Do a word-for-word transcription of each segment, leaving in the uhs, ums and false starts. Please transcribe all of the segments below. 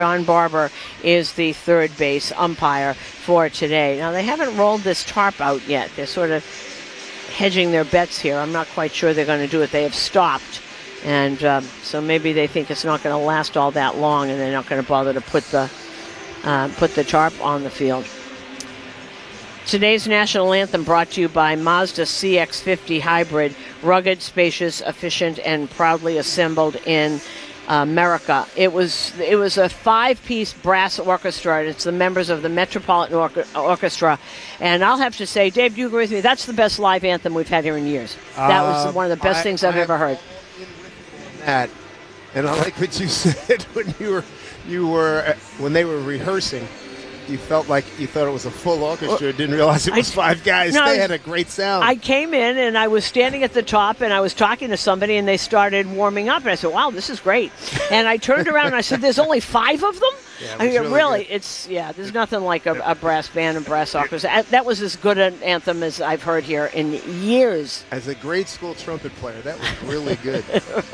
John Barber is the third base umpire for today. Now, they haven't rolled this tarp out yet. They're sort of hedging their bets here. I'm not quite sure they're going to do it. They have stopped, and uh, so maybe they think it's not going to last all that long, and they're not going to bother to put the uh, put the tarp on the field. Today's national anthem brought to you by Mazda C X fifty Hybrid, rugged, spacious, efficient, and proudly assembled in America. It was it was a five-piece brass orchestra, and it's the members of the Metropolitan Or- Orchestra. And I'll have to say, Dave, do you agree with me? That's the best live anthem we've had here in years. That was Uh, one of the best I, things I've I ever heard. That, and I like what you said when you were you were uh, when they were rehearsing. You felt like you thought it was a full orchestra. Didn't realize it was I, five guys. no, they had a great sound. I came in and I was standing at the top and I was talking to somebody and they started warming up and I said, "Wow, this is great." And I turned around and I said, "There's only five of them?" Yeah, I mean, really, really, good. it's yeah. There's nothing like a, a brass band and brass orchestra. That was as good an anthem as I've heard here in years. As a grade school trumpet player, that was really good.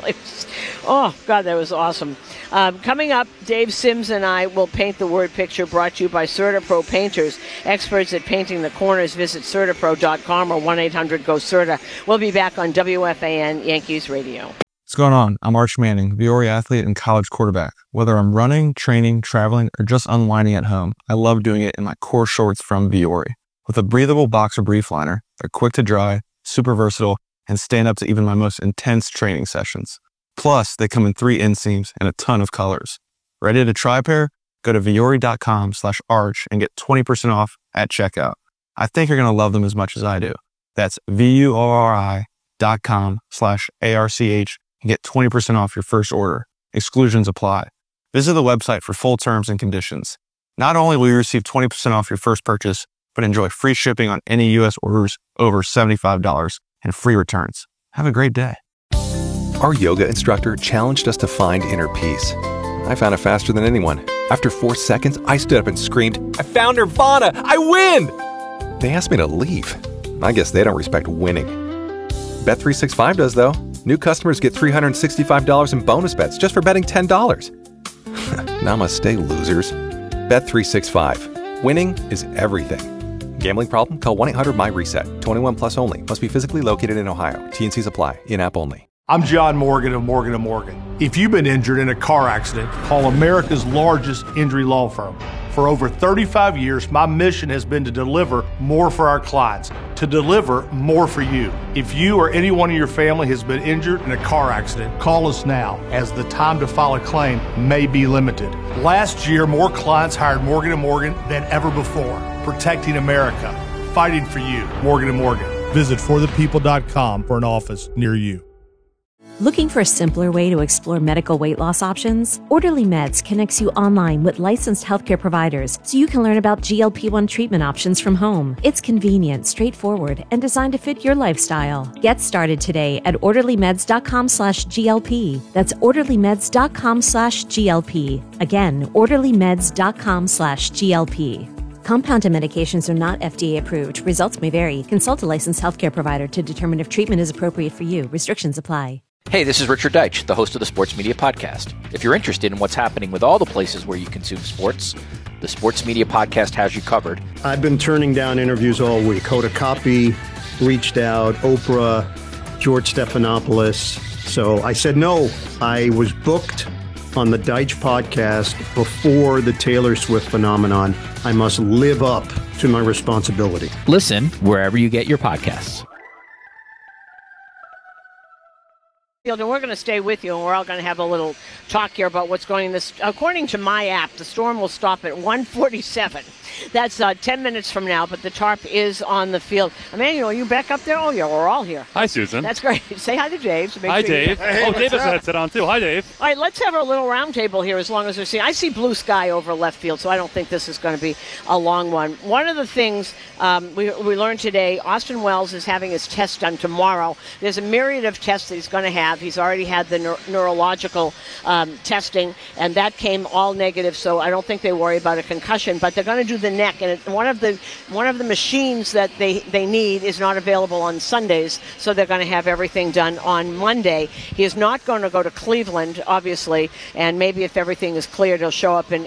Oh God, that was awesome. Um, coming up, Dave Sims and I will paint the word picture. Brought to you by CertaPro Painters, experts at painting the corners. Visit Certapro dot com or one eight hundred go Certa. We'll be back on W F A N Yankees Radio. What's going on? I'm Arch Manning, Viore athlete and college quarterback. Whether I'm running, training, traveling, or just unwinding at home, I love doing it in my core shorts from Viore. With a breathable boxer brief liner, they're quick to dry, super versatile, and stand up to even my most intense training sessions. Plus, they come in three inseams and a ton of colors. Ready to try a pair? Go to Viore dot com slash arch and get twenty percent off at checkout. I think you're going to love them as much as I do. That's V-U-O-R-I dot com slash A-R-C-H and get twenty percent off your first order. Exclusions apply. Visit the website for full terms and conditions. Not only will you receive twenty percent off your first purchase, but enjoy free shipping on any U S orders over seventy-five dollars and free returns. Have a great day. Our yoga instructor challenged us to find inner peace. I found it faster than anyone. After four seconds, I stood up and screamed, "I found Nirvana! I win!" They asked me to leave. I guess they don't respect winning. Bet three sixty-five does, though. New customers get three hundred sixty-five dollars in bonus bets just for betting ten dollars. Namaste, losers. Bet three sixty-five. Winning is everything. Gambling problem? Call one eight hundred my reset. twenty-one plus only. Must be physically located in Ohio. T and Cs apply. In-app only. I'm John Morgan of Morgan and Morgan. If you've been injured in a car accident, call America's largest injury law firm. For over thirty-five years, my mission has been to deliver more for our clients, to deliver more for you. If you or anyone in your family has been injured in a car accident, call us now, as the time to file a claim may be limited. Last year, more clients hired Morgan and Morgan than ever before, protecting America, fighting for you. Morgan and Morgan. Visit for the people dot com for an office near you. Looking for a simpler way to explore medical weight loss options? Orderly Meds connects you online with licensed healthcare providers so you can learn about G L P one treatment options from home. It's convenient, straightforward, and designed to fit your lifestyle. Get started today at orderly meds dot com slash G L P. That's orderly meds dot com slash G L P. Again, orderly meds dot com slash G L P. Compounded medications are not F D A approved. Results may vary. Consult a licensed healthcare provider to determine if treatment is appropriate for you. Restrictions apply. Hey, this is Richard Deitch, the host of the Sports Media Podcast. If you're interested in what's happening with all the places where you consume sports, the Sports Media Podcast has you covered. I've been turning down interviews all week. Hoda Kotb reached out, Oprah, George Stephanopoulos. So I said no. I was booked on the Deitch podcast before the Taylor Swift phenomenon. I must live up to my responsibility. Listen wherever you get your podcasts. And we're going to stay with you, and we're all going to have a little talk here about what's going on. This, according to my app, the storm will stop at one forty-seven. That's uh, ten minutes from now, but the tarp is on the field. Emmanuel, are you back up there? Oh, yeah, we're all here. Hi, Susan. That's great. Say hi to Dave. So make hi, sure Dave. Hey, oh, Dave has a headset on, too. Hi, Dave. All right, let's have a little round table here as long as we're seeing. I see blue sky over left field, so I don't think this is going to be a long one. One of the things um, we, we learned today, Austin Wells is having his test done tomorrow. There's a myriad of tests that he's going to have. have. He's already had the neur- neurological um, testing, and that came all negative, so I don't think they worry about a concussion. But they're going to do the neck, and it, one of the one of the machines that they, they need is not available on Sundays, so they're going to have everything done on Monday. He is not going to go to Cleveland, obviously, and maybe if everything is cleared, he'll show up in